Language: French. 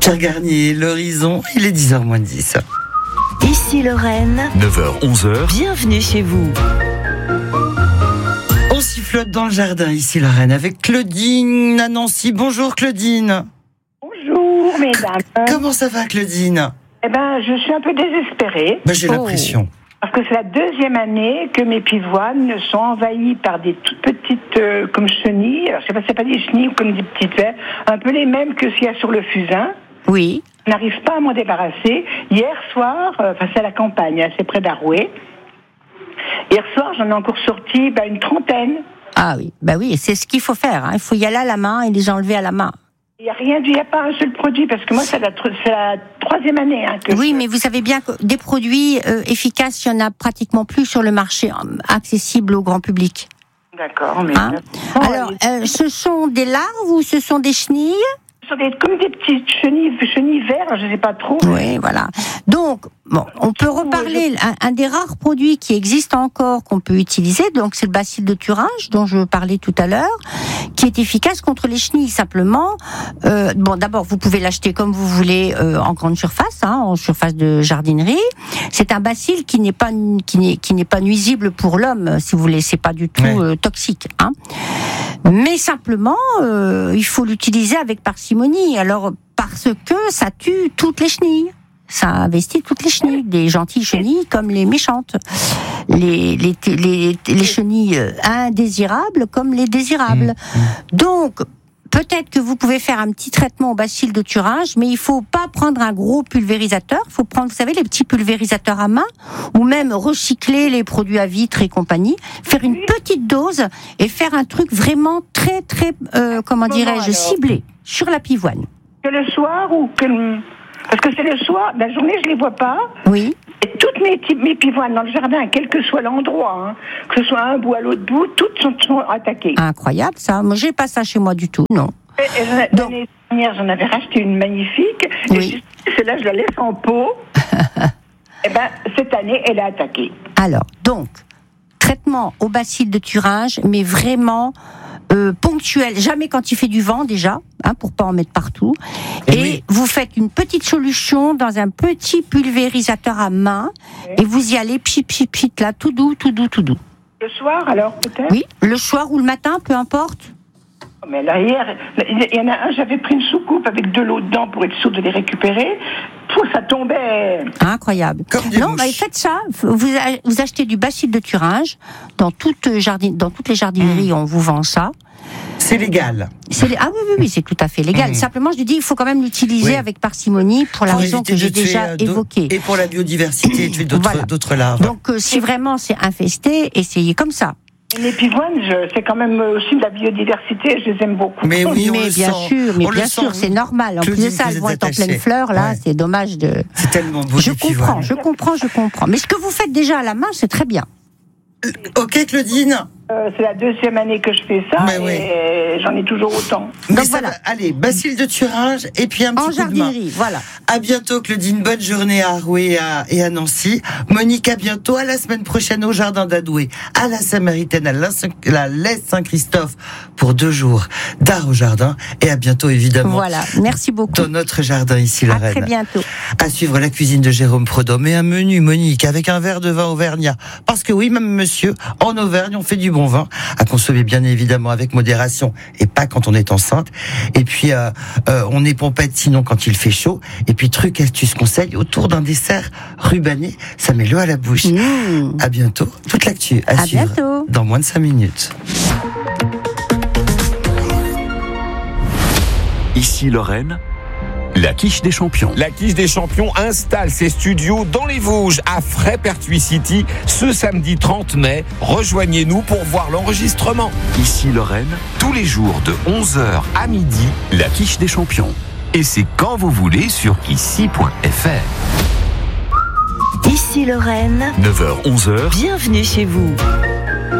Pierre Garnier, l'horizon, il est 10h moins 10. Ici Lorraine, 9h, 11h. bienvenue chez vous. On sifflote dans le jardin, ici Lorraine, avec Claudine à Nancy. Bonjour Claudine. Bonjour mesdames. Comment ça va Claudine? Eh ben, je suis un peu désespérée. J'ai l'impression. Parce que c'est la deuxième année que mes pivoines sont envahies par des toutes petites comme chenilles. Alors, je sais pas si c'est pas des chenilles ou comme des petites vers, un peu les mêmes que ce qu'il y a sur le fusain. Oui. Je n'arrive pas à m'en débarrasser. Hier soir, c'est à la campagne, c'est près d'Arouet. Hier soir, j'en ai encore sorti une trentaine. Ah oui, oui, c'est ce qu'il faut faire. Hein. Il faut y aller à la main et les enlever à la main. Il n'y a pas un seul produit, parce que moi, c'est la troisième année. Oui, mais vous savez bien que des produits efficaces, il n'y en a pratiquement plus sur le marché accessible au grand public. D'accord, mais... Hein? Alors, ce sont des larves ou ce sont des chenilles? Ce sont comme des petites chenilles vertes, je ne sais pas trop. Oui, voilà. Donc, on peut reparler. Un des rares produits qui existent encore, qu'on peut utiliser, donc c'est le bacille de Thuringe, dont je parlais tout à l'heure, qui est efficace contre les chenilles. Simplement, d'abord, vous pouvez l'acheter comme vous voulez en grande surface, en surface de jardinerie. C'est un bacille qui n'est pas nuisible pour l'homme, si vous voulez. C'est pas du tout toxique. Mais simplement, il faut l'utiliser avec parcimonie. Alors, parce que ça tue toutes les chenilles. Ça investit toutes les chenilles, des gentilles chenilles comme les méchantes, les chenilles indésirables comme les désirables. Donc, peut-être que vous pouvez faire un petit traitement au bacille de Thuringe, mais il faut pas prendre un gros pulvérisateur. Il faut prendre, vous savez, les petits pulvérisateurs à main, ou même recycler les produits à vitre et compagnie, faire une petite dose et faire un truc vraiment très, très, ciblé sur la pivoine. Que le soir ou que... Parce que c'est le soir, la journée, je les vois pas. Oui. Et toutes mes pivoines dans le jardin, quel que soit l'endroit, que ce soit un bout à l'autre bout, toutes sont attaquées. Incroyable, ça. Moi, j'ai pas ça chez moi du tout, non. L'année dernière, j'en avais racheté une magnifique. Oui. Et celle-là, je la laisse en pot. Cette année, elle est attaquée. Alors, donc, traitement au bacille de Thuringe, mais vraiment ponctuel, jamais quand il fait du vent déjà, pour pas en mettre partout. Et vous faites une petite solution dans un petit pulvérisateur à main, et vous y allez pchit là, tout doux. Le soir, alors, peut-être? Oui, le soir ou le matin, peu importe. Mais là, hier, il y en a un, j'avais pris une soucoupe avec de l'eau dedans pour être sûr de les récupérer. Ça tombait. Incroyable. Faites ça. Vous achetez du bacille de Thuringe. Dans toutes les jardineries, on vous vend ça. C'est légal. Oui, c'est tout à fait légal. Simplement, je dis, il faut quand même l'utiliser avec parcimonie pour la raison que j'ai déjà évoquée. Et pour la biodiversité, tuer d'autres larves. Donc, si vraiment c'est infesté, essayez comme ça. Les pivoines, c'est quand même aussi de la biodiversité, je les aime beaucoup. Mais bien sûr, c'est normal. En plus de ça, elles vont être en pleine fleur, là, c'est dommage de... C'est tellement beau. Je comprends. Mais ce que vous faites déjà à la main, c'est très bien. Ok, Claudine. C'est la deuxième année que je fais ça, et j'en ai toujours autant. Donc voilà. Allez, bacille de Thuringe, et puis un petit coup de main. Voilà. À bientôt, Claudine. Bonne journée à Arouet et à Nancy. Monique, à bientôt. À la semaine prochaine au Jardin d'Adoué, à la Samaritaine, à la Laisse Saint-Christophe pour 2 jours d'art au jardin. Et à bientôt, évidemment. Voilà. Merci beaucoup. Dans notre jardin ici, Lorraine. À très bientôt. À suivre la cuisine de Jérôme Prodhomme et un menu, Monique, avec un verre de vin auvergnat. Parce que oui, même monsieur, en Auvergne, on fait du bon vin, à consommer bien évidemment avec modération et pas quand on est enceinte. Et puis on est pompette sinon quand il fait chaud. Et puis truc, astuce, conseil autour d'un dessert rubané, ça met l'eau à la bouche. À bientôt. Toute l'actu à suivre bientôt. Dans moins de 5 minutes. Ici Lorraine, la quiche des champions. La quiche des champions installe ses studios dans les Vosges, à Fray-Pertuis City, ce samedi 30 mai. Rejoignez-nous pour voir l'enregistrement. Ici Lorraine, tous les jours de 11h à midi, la quiche des champions. Et c'est quand vous voulez sur ici.fr. Ici Lorraine, 9h, 11h. bienvenue chez vous.